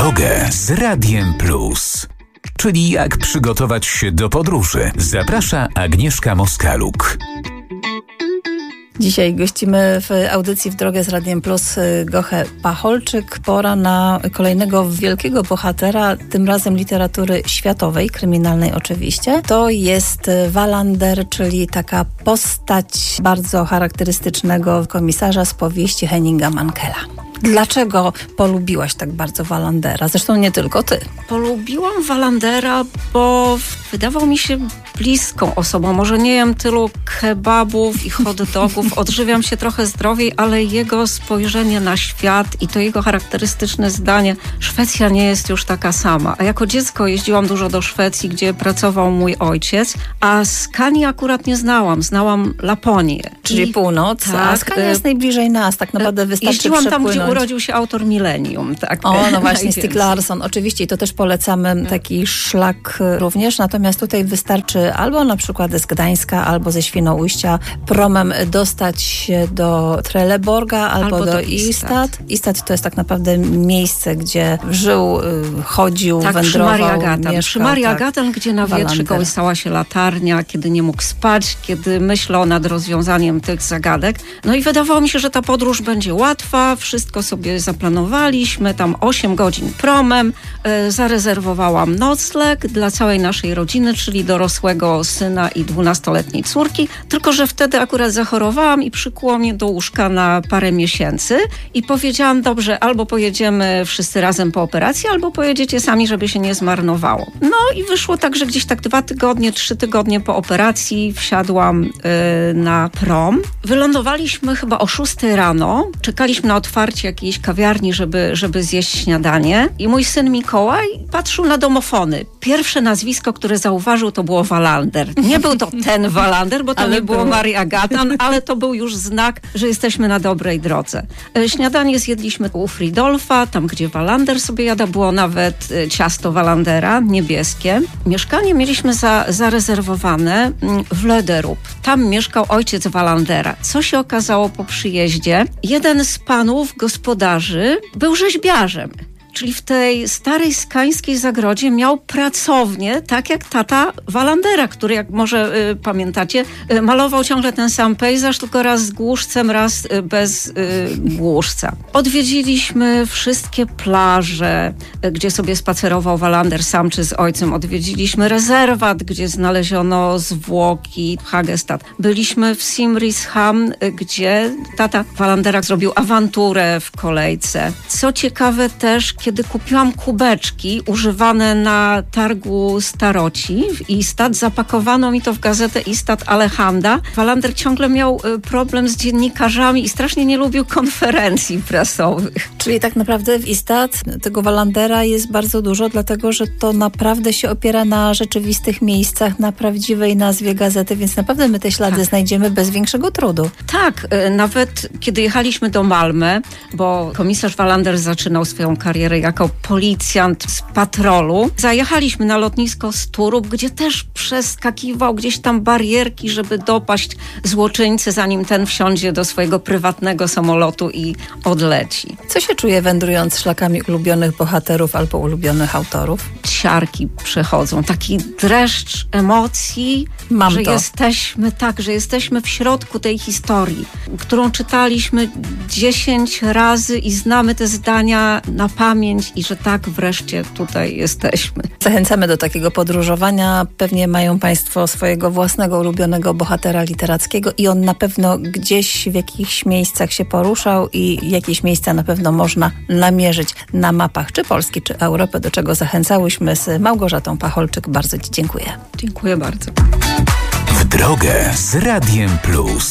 drogę z Radiem Plus. Czyli jak przygotować się do podróży. Zaprasza Agnieszka Moskaluk. Dzisiaj gościmy w audycji W drogę z Radiem Plus Gochę Pacholczyk. Pora na kolejnego wielkiego bohatera, tym razem literatury światowej, kryminalnej oczywiście. To jest Wallander, czyli taka postać bardzo charakterystycznego komisarza z powieści Henninga Mankella. Dlaczego polubiłaś tak bardzo Wallandera? Zresztą nie tylko ty. Polubiłam Wallandera, bo wydawał mi się bliską osobą. Może nie jem tylu kebabów i hot dogów, odżywiam się trochę zdrowiej, ale jego spojrzenie na świat i to jego charakterystyczne zdanie, Szwecja nie jest już taka sama. A jako dziecko jeździłam dużo do Szwecji, gdzie pracował mój ojciec, a Skanii akurat nie znałam. Znałam Laponię. Czyli północ, tak, a Skania jest najbliżej nas. Tak naprawdę wystarczy jeździłam tam, przepłynąć. gdzie urodził się autor Millennium. Tak, o, no właśnie, Stieg Larsson. Oczywiście, i to też polecamy taki szlak również. Natomiast tutaj wystarczy albo na przykład z Gdańska, albo ze Świnoujścia promem dostać się do Trelleborga, albo do Istad. Istad to jest tak naprawdę miejsce, gdzie żył, chodził, wędrował, mieszkał. Przy Marii Agaten, gdzie na wietrze kołysała się latarnia, kiedy nie mógł spać, kiedy myślał nad rozwiązaniem tych zagadek. No i wydawało mi się, że ta podróż będzie łatwa, wszystko sobie zaplanowaliśmy, tam 8 godzin promem, zarezerwowałam nocleg dla całej naszej rodziny, czyli dorosłego syna i 12-letniej córki, tylko że wtedy akurat zachorowałam i przykuło mnie do łóżka na parę miesięcy i powiedziałam, dobrze, albo pojedziemy wszyscy razem po operacji, albo pojedziecie sami, żeby się nie zmarnowało. No i wyszło tak, że gdzieś tak 2 tygodnie, 3 tygodnie po operacji wsiadłam na prom. Wylądowaliśmy chyba o 6 rano, czekaliśmy na otwarcie jakiejś kawiarni, żeby zjeść śniadanie i mój syn Mikołaj patrzył na domofony. Pierwsze nazwisko, które zauważył, to było Wallander. Nie był to ten Wallander, bo to nie było Marii Agatan, ale to był już znak, że jesteśmy na dobrej drodze. Śniadanie zjedliśmy u Fridolfa, tam gdzie Wallander sobie jada, było nawet ciasto Wallandera, niebieskie. Mieszkanie mieliśmy zarezerwowane w Lederup. Tam mieszkał ojciec Wallandera. Co się okazało po przyjeździe? Jeden z panów, gospodarzy, był rzeźbiarzem. Czyli w tej starej skańskiej zagrodzie miał pracownię, tak jak tata Wallandera, który, jak może pamiętacie, malował ciągle ten sam pejzaż, tylko raz z głuszcem, raz bez głuszca. Odwiedziliśmy wszystkie plaże, gdzie sobie spacerował Wallander sam czy z ojcem. Odwiedziliśmy rezerwat, gdzie znaleziono zwłoki Hagestad. Byliśmy w Simrishamn, gdzie tata Wallandera zrobił awanturę w kolejce. Co ciekawe też, kiedy kupiłam kubeczki używane na targu staroci w Istad, zapakowano mi to w gazetę Istad Alehanda. Wallander ciągle miał problem z dziennikarzami i strasznie nie lubił konferencji prasowych. Czyli tak naprawdę w Istad tego Wallandera jest bardzo dużo, dlatego że to naprawdę się opiera na rzeczywistych miejscach, na prawdziwej nazwie gazety, więc naprawdę my te ślady znajdziemy bez większego trudu. Tak, nawet kiedy jechaliśmy do Malmö, bo komisarz Wallander zaczynał swoją karierę jako policjant z patrolu. Zajechaliśmy na lotnisko Sturup, gdzie też przeskakiwał gdzieś tam barierki, żeby dopaść złoczyńcę, zanim ten wsiądzie do swojego prywatnego samolotu i odleci. Co się czuje, wędrując szlakami ulubionych bohaterów albo ulubionych autorów? Ciarki przechodzą. Taki dreszcz emocji, że jesteśmy w środku tej historii, którą czytaliśmy 10 razy i znamy te zdania na pamięć i że tak wreszcie tutaj jesteśmy. Zachęcamy do takiego podróżowania. Pewnie mają Państwo swojego własnego ulubionego bohatera literackiego i on na pewno gdzieś w jakichś miejscach się poruszał i jakieś miejsca na pewno można namierzyć na mapach czy Polski, czy Europy, do czego zachęcałyśmy z Małgorzatą Pacholczyk. Bardzo Ci dziękuję. Dziękuję bardzo. W drogę z Radiem Plus.